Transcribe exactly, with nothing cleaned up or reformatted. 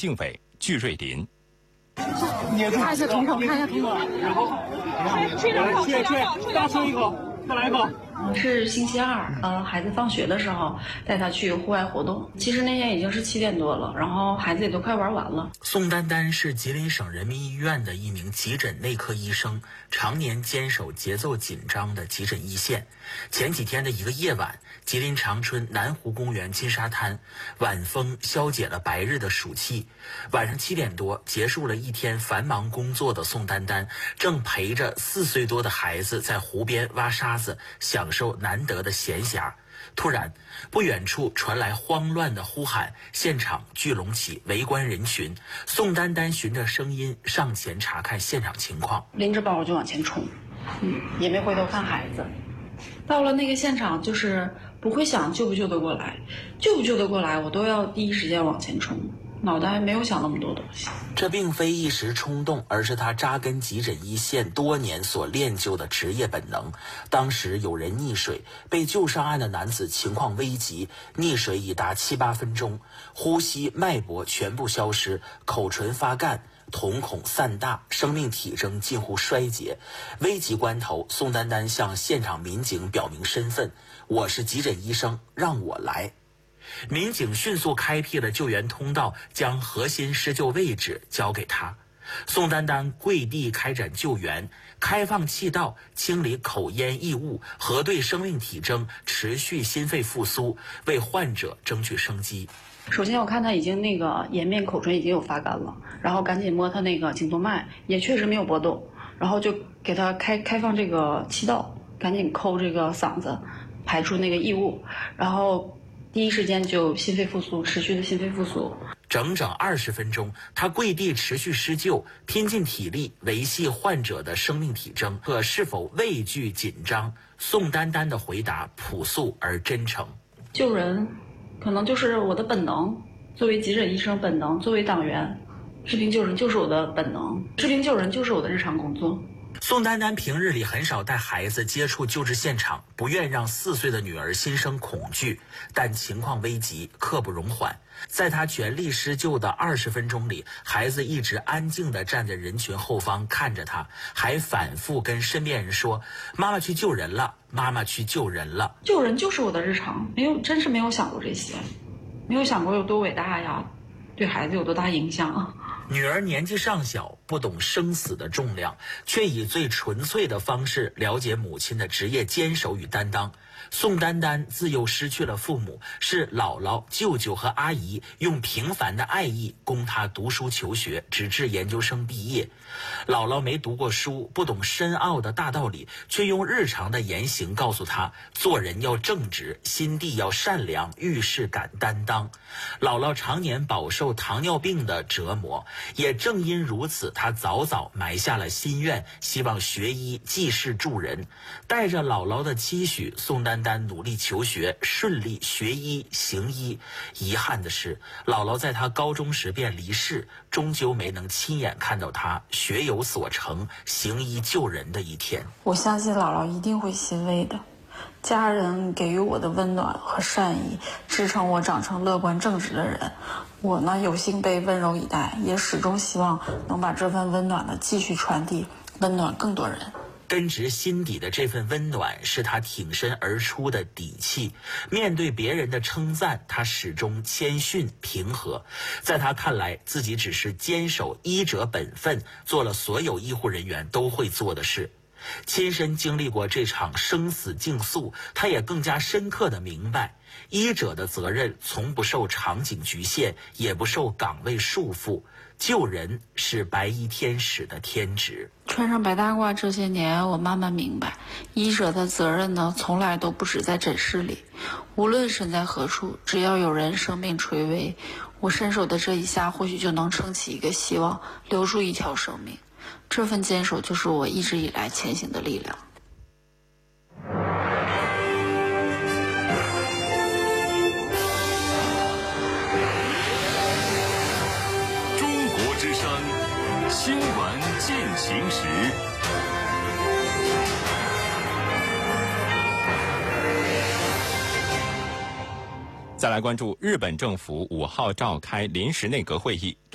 敬伟、具瑞林。 看一下瞳孔，看一下瞳孔， 然后吹吹吹，大吹一口，再来一口。 是星期二，呃，孩子放学的时候带他去户外活动。其实那天已经是七点多了，然后孩子也都快玩完了。 宋丹丹是吉林省人民医院的一名急诊内科医生，常年坚守节奏紧张的急诊一线。前几天的一个夜晚，吉林长春南湖公园金沙滩，晚风消解了白日的暑气。晚上七点多，结束了一天繁忙工作的宋丹丹，正陪着四岁多的孩子在湖边挖沙子，享受难得的闲暇。突然，不远处传来慌乱的呼喊，现场聚拢起围观人群。宋丹丹循着声音上前查看现场情况， 拎着包就往前冲，嗯，也没回头看孩子。到了那个现场，就是不会想救不救得过来，救不救得过来，我都要第一时间往前冲，脑袋没有想那么多东西。 这并非一时冲动，而是他扎根急诊一线多年所练就的职业本能。当时有人溺水，被救上岸的男子情况危急，溺水已达七八分钟，呼吸脉搏全部消失，口唇发干，瞳孔散大，生命体征近乎衰竭。危急关头，宋丹丹向现场民警表明身份：我是急诊医生，让我来。民警迅速开辟了救援通道，将核心施救位置交给他。宋丹丹跪地开展救援，开放气道，清理口咽异物，核对生命体征，持续心肺复苏，为患者争取生机。 首先我看他已经那个颜面口唇已经有发干了，然后赶紧摸他那个颈动脉，也确实没有波动，然后就给他开开放这个气道，赶紧抠这个嗓子，排出那个异物，然后第一时间就心肺复苏，持续的心肺复苏。 整整二十分钟，他跪地持续施救，拼尽体力维系患者的生命体征。可是否畏惧紧张？宋丹丹的回答朴素而真诚： 救人可能就是我的本能，作为急诊医生本能，作为党员，治病救人就是我的本能，治病救人就是我的日常工作。 宋丹丹平日里很少带孩子接触救治现场，不愿让四岁的女儿心生恐惧，但情况危急，刻不容缓。在她全力施救的二十分钟里，孩子一直安静地站在人群后方看着她，还反复跟身边人说：“妈妈去救人了，妈妈去救人了。” 救人就是我的日常，没有，真是没有想过这些，没有想过有多伟大呀，对孩子有多大影响啊。 女儿年纪尚小，不懂生死的重量，却以最纯粹的方式了解母亲的职业坚守与担当。宋丹丹自幼失去了父母，是姥姥、舅舅和阿姨用平凡的爱意供她读书求学，直至研究生毕业。姥姥没读过书，不懂深奥的大道理，却用日常的言行告诉她，做人要正直，心地要善良，遇事敢担当。姥姥常年饱受糖尿病的折磨，也正因如此，她早早埋下了心愿，希望学医济世助人。带着姥姥的期许，宋丹丹努力求学，顺利学医行医。遗憾的是，姥姥在她高中时便离世，终究没能亲眼看到她学有所成，行医救人的一天。 我相信姥姥一定会欣慰的，家人给予我的温暖和善意，支撑我长成乐观正直的人。我呢，有幸被温柔以待，也始终希望能把这份温暖的继续传递，温暖更多人。 根植心底的这份温暖是他挺身而出的底气。面对别人的称赞，他始终谦逊平和。在他看来，自己只是坚守医者本分，做了所有医护人员都会做的事。亲身经历过这场生死竞速，他也更加深刻地明白，医者的责任从不受场景局限，也不受岗位束缚。救人是白衣天使的天职。 穿上白大褂这些年，我慢慢明白，医者的责任呢，从来都不止在诊室里。无论身在何处，只要有人生命垂危，我伸手的这一下，或许就能撑起一个希望，留住一条生命。这份坚守就是我一直以来前行的力量。 中国之声新闻进行时。再来关注日本政府五号召开临时内阁会议。